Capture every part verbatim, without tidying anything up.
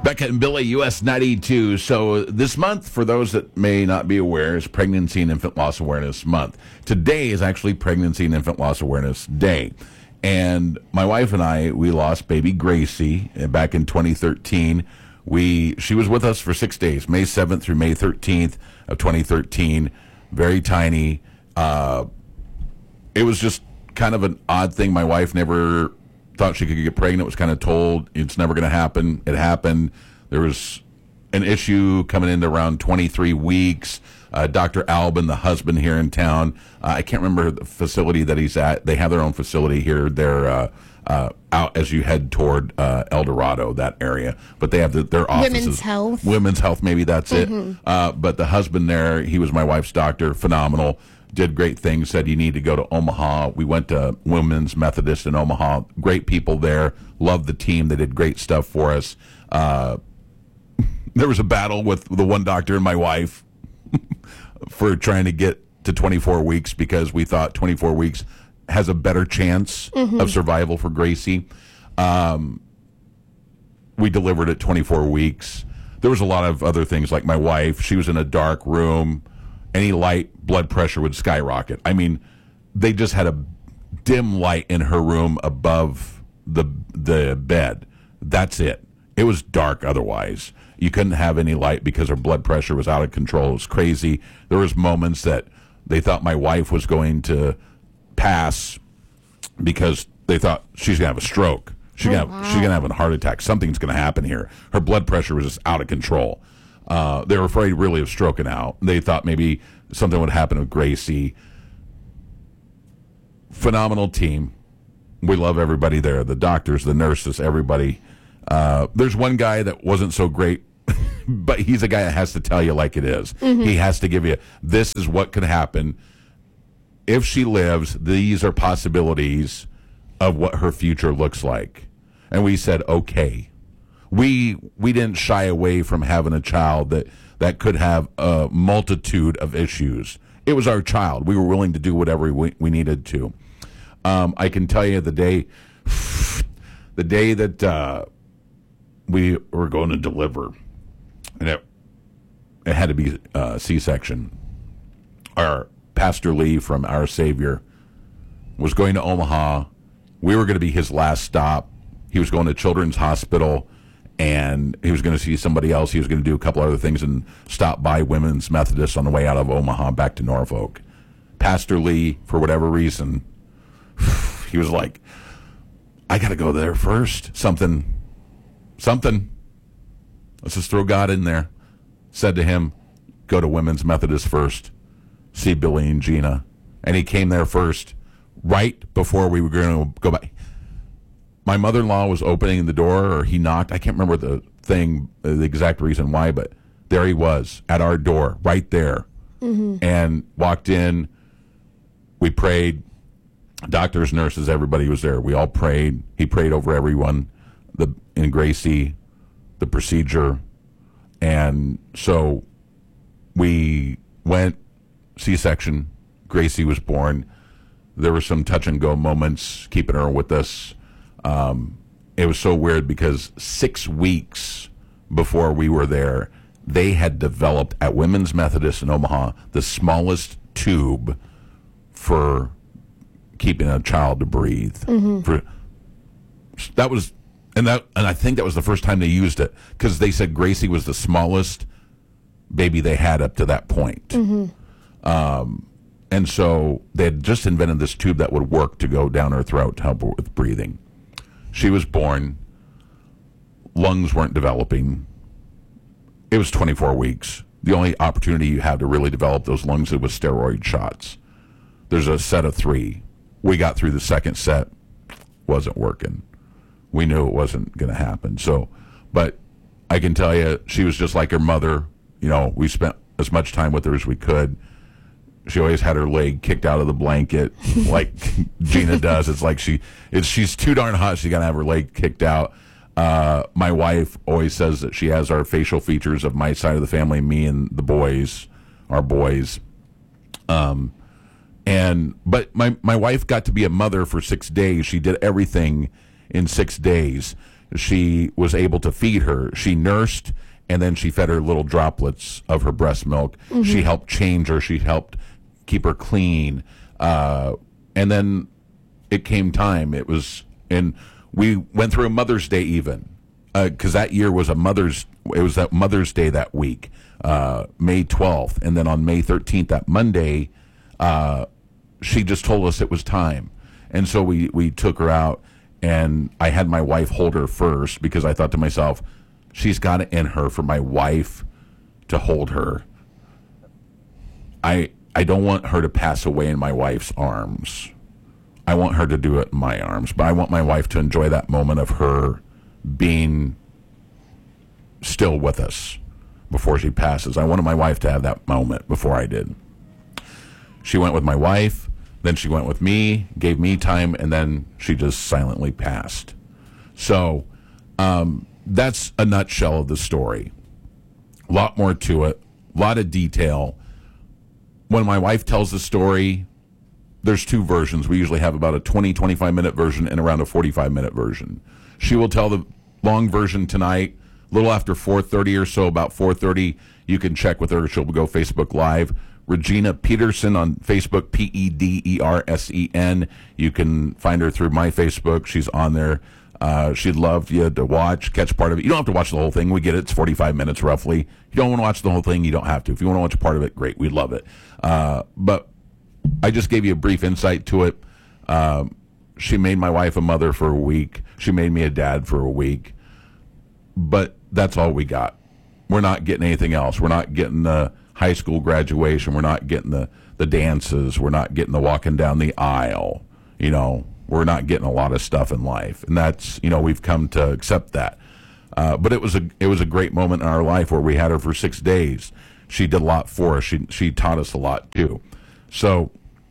Becca and Billy, U S ninety-two. So this month, for those that may not be aware, is Pregnancy and Infant Loss Awareness Month. Today is actually Pregnancy and Infant Loss Awareness Day. And my wife and I, we lost baby Gracie back in twenty thirteen. We She was with us for six days, May seventh through May thirteenth of twenty thirteen. Very tiny. Uh, it was just kind of an odd thing. My wife never thought she could get pregnant, was kind of told it's never going to happen. It happened. There was an issue coming into around twenty-three weeks. Uh, Doctor Albin, the husband here in town, uh, I can't remember the facility that he's at. They have their own facility here. They're uh, uh, out as you head toward uh, El Dorado, that area. But they have the, their offices. Women's Health. Women's Health, maybe that's mm-hmm. it. Uh, but the husband there, he was my wife's doctor, phenomenal. Did great things, said you need to go to Omaha. We went to Women's Methodist in Omaha. Great people there. Loved the team. They did great stuff for us. Uh, there was a battle with the one doctor and my wife for trying to get to twenty-four weeks because we thought twenty-four weeks has a better chance mm-hmm. of survival for Gracie. Um, we delivered at twenty-four weeks. There was a lot of other things, like my wife. She was in a dark room. Any light, blood pressure would skyrocket. I mean, they just had a dim light in her room above the the bed. That's it. It was dark otherwise. You couldn't have any light because her blood pressure was out of control. It was crazy. There was moments that they thought my wife was going to pass because they thought she's going to have a stroke. She's oh, going wow. to have a heart attack. Something's going to happen here. Her blood pressure was just out of control. Uh, they were afraid really of stroking out. They thought maybe something would happen with Gracie. Phenomenal team. We love everybody there. The doctors, the nurses, everybody. Uh, there's one guy that wasn't so great, but he's a guy that has to tell you like it is. Mm-hmm. He has to give you, this is what could happen. If she lives, these are possibilities of what her future looks like. And we said, okay. We we didn't shy away from having a child that, that could have a multitude of issues. It was our child. We were willing to do whatever we, we needed to. Um, I can tell you the day, the day that uh, we were going to deliver, and it, it had to be a C-section. Our Pastor Lee from Our Savior was going to Omaha. We were going to be his last stop. He was going to Children's Hospital. And he was going to see somebody else. He was going to do a couple other things and stop by Women's Methodist on the way out of Omaha back to Norfolk. Pastor Lee, for whatever reason, he was like, I got to go there first. Something, something. Let's just throw God in there. Said to him, go to Women's Methodist first. See Billy and Gina. And he came there first, right before we were going to go back. My mother-in-law was opening the door, or he knocked. I can't remember the thing, the exact reason why, but there he was at our door, right there, mm-hmm. and walked in. We prayed. Doctors, nurses, everybody was there. We all prayed. He prayed over everyone, the in Gracie, the procedure, and so we went C-section. Gracie was born. There were some touch-and-go moments keeping her with us. Um, it was so weird because six weeks before we were there, they had developed at Women's Methodist in Omaha the smallest tube for keeping a child to breathe. Mm-hmm. For that was, and that, and I think that was the first time they used it because they said Gracie was the smallest baby they had up to that point. Mm-hmm. Um, and so they had just invented this tube that would work to go down her throat to help her with breathing. She was born. Lungs weren't developing. It was twenty-four weeks. The only opportunity you had to really develop those lungs was steroid shots. There's a set of three. We got through the second set. Wasn't working. We knew it wasn't going to happen. So, but I can tell you, she was just like her mother. You know, we spent as much time with her as we could. She always had her leg kicked out of the blanket like Gina does. It's like she, it's, she's too darn hot. She got to have her leg kicked out. Uh, my wife always says that she has our facial features of my side of the family, me and the boys, our boys. Um, and, but my, my wife got to be a mother for six days. She did everything in six days. she was able to feed her. She nursed, and then she fed her little droplets of her breast milk. Mm-hmm. She helped change her. She helped keep her clean. Uh, and then it came time. It was, and we went through a Mother's Day even, because uh, that year was a Mother's, it was that Mother's Day that week, uh, May twelfth. And then on May thirteenth, that Monday, uh, she just told us it was time. And so we, we took her out, and I had my wife hold her first, because I thought to myself, she's got it in her for my wife to hold her. I I don't want her to pass away in my wife's arms. I want her to do it in my arms, but I want my wife to enjoy that moment of her being still with us before she passes. I wanted my wife to have that moment before I did. She went with my wife, then she went with me, gave me time, and then she just silently passed. So, um, that's a nutshell of the story. A lot more to it, a lot of detail. When my wife tells the story, there's two versions. We usually have about a twenty, twenty-five minute version and around a forty-five minute version. She will tell the long version tonight, a little after four thirty or so, about four thirty. You can check with her. She'll go Facebook Live. Regina Pedersen on Facebook, P E D E R S E N. You can find her through my Facebook. She's on there. Uh, she'd love you to watch, catch part of it. You don't have to watch the whole thing. We get it. It's forty-five minutes roughly. If you don't want to watch the whole thing, you don't have to. If you want to watch part of it, great. We'd love it. Uh, but I just gave you a brief insight to it. Um, she made my wife a mother for a week. She made me a dad for a week. But that's all we got. We're not getting anything else. We're not getting the high school graduation. We're not getting the, the dances. We're not getting the walking down the aisle. You know, we're not getting a lot of stuff in life. And that's, you know, we've come to accept that. Uh, but it was a it was a great moment in our life where we had her for six days. She did a lot for us. She she taught us a lot too. So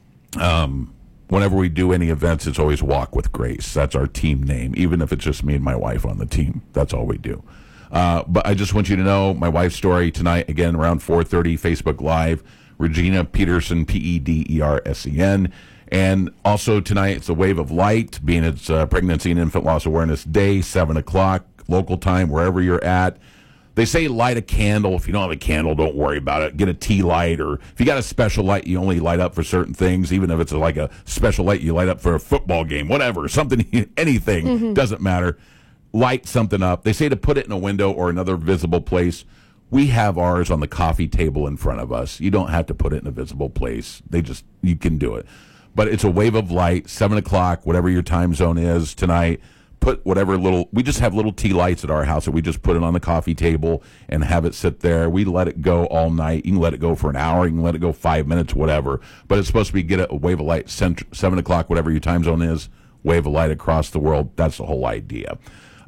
um, whenever we do any events, it's always Walk with Grace. That's our team name, even if it's just me and my wife on the team. That's all we do. Uh, but I just want you to know my wife's story tonight, again, around four thirty, Facebook Live. Regina Pedersen, P E D E R S E N. And also tonight, it's a Wave of Light, being it's uh, Pregnancy and Infant Loss Awareness Day, seven o'clock, local time, wherever you're at. They say light a candle. If you don't have a candle, don't worry about it. Get a tea light, or if you got a special light, you only light up for certain things, even if it's a, like a special light you light up for a football game, whatever, something, anything, mm-hmm. doesn't matter. Light something up. They say to put it in a window or another visible place. We have ours on the coffee table in front of us. You don't have to put it in a visible place. They just, you can do it. But it's a Wave of Light, seven o'clock, whatever your time zone is tonight. Put whatever little, we just have little tea lights at our house that we just put it on the coffee table and have it sit there. We let it go all night. You can let it go for an hour. You can let it go five minutes, whatever. But it's supposed to be get a Wave of Light, seven o'clock, whatever your time zone is, Wave of Light across the world. That's the whole idea.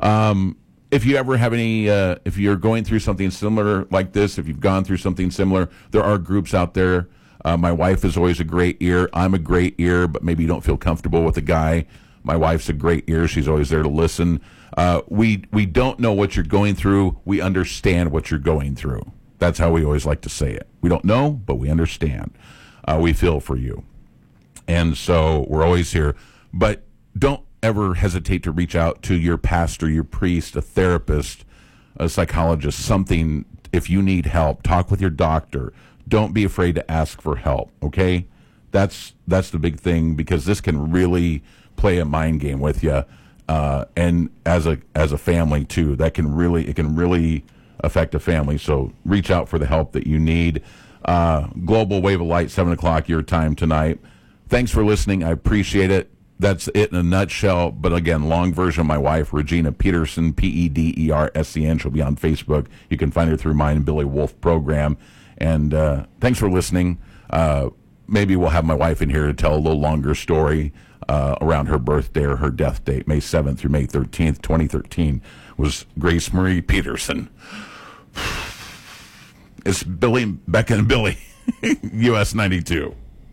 Um, if you ever have any, uh, if you're going through something similar like this, if you've gone through something similar, there are groups out there. Uh, my wife is always a great ear. I'm a great ear, but maybe you don't feel comfortable with a guy. My wife's a great ear. She's always there to listen. Uh, we we don't know what you're going through. We understand what you're going through. That's how we always like to say it. We don't know, but we understand. Uh, we feel for you. And so we're always here. But don't ever hesitate to reach out to your pastor, your priest, a therapist, a psychologist, something. If you need help, talk with your doctor. Don't be afraid to ask for help, okay? That's that's the big thing, because this can really play a mind game with you, uh, and as a as a family too. That can really it can really affect a family. So reach out for the help that you need. Uh, Global Wave of Light, seven o'clock your time tonight. Thanks for listening. I appreciate it. That's it in a nutshell. But again, long version of my wife, Regina Pedersen, P E D E R S E N. She'll be on Facebook. You can find her through mine and Billy Wolf program. And uh, thanks for listening. Uh, maybe we'll have my wife in here to tell a little longer story uh, around her birthday or her death date. May seventh through May thirteenth, twenty thirteen was Grace Marie Pedersen. It's Billy, Becca and Billy, U S ninety-two.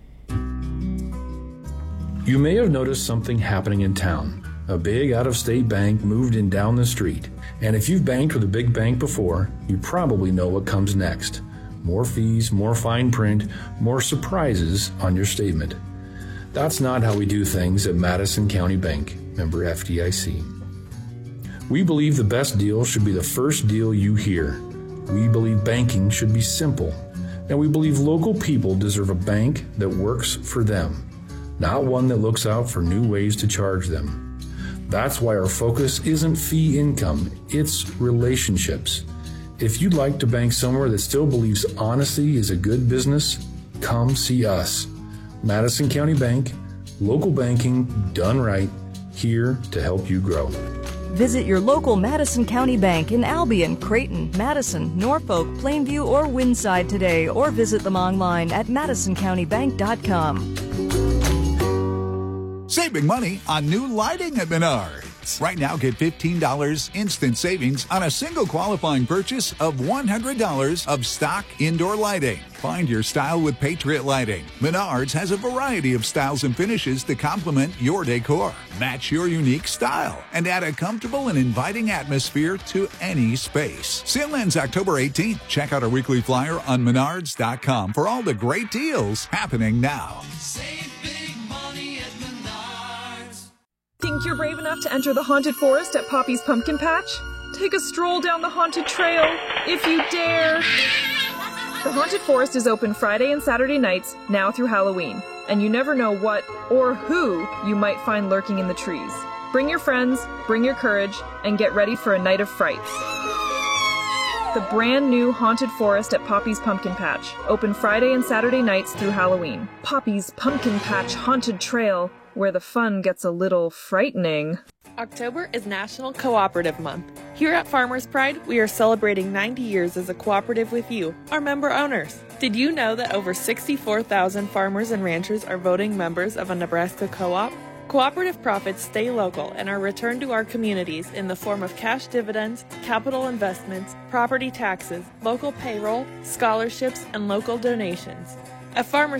You may have noticed something happening in town. A big out-of-state bank moved in down the street. And if you've banked with a big bank before, you probably know what comes next. More fees, more fine print, more surprises on your statement. That's not how we do things at Madison County Bank, member F D I C. We believe the best deal should be the first deal you hear. We believe banking should be simple. And we believe local people deserve a bank that works for them, not one that looks out for new ways to charge them. That's why our focus isn't fee income, it's relationships. If you'd like to bank somewhere that still believes honesty is a good business, come see us. Madison County Bank, local banking done right, here to help you grow. Visit your local Madison County Bank in Albion, Creighton, Madison, Norfolk, Plainview, or Windside today, or visit them online at madison county bank dot com. Saving money on new lighting at Menards. Right now, get fifteen dollars instant savings on a single qualifying purchase of one hundred dollars of stock indoor lighting. Find your style with Patriot Lighting. Menards has a variety of styles and finishes to complement your decor. Match your unique style and add a comfortable and inviting atmosphere to any space. Sale ends October eighteenth. Check out our weekly flyer on menards dot com for all the great deals happening now. Save big money at Menards. Think you're brave enough to enter the haunted forest at Poppy's Pumpkin Patch? Take a stroll down the haunted trail, if you dare. The haunted forest is open Friday and Saturday nights, now through Halloween, and you never know what or who you might find lurking in the trees. Bring your friends, bring your courage, and get ready for a night of frights. The brand new haunted forest at Poppy's Pumpkin Patch, open Friday and Saturday nights through Halloween. Poppy's Pumpkin Patch Haunted Trail, where the fun gets a little frightening. October is National Cooperative Month. Here at Farmers Pride, we are celebrating ninety years as a cooperative with you, our member owners. Did you know that over sixty-four thousand farmers and ranchers are voting members of a Nebraska co-op? Cooperative profits stay local and are returned to our communities in the form of cash dividends, capital investments, property taxes, local payroll, scholarships, and local donations. At Farmers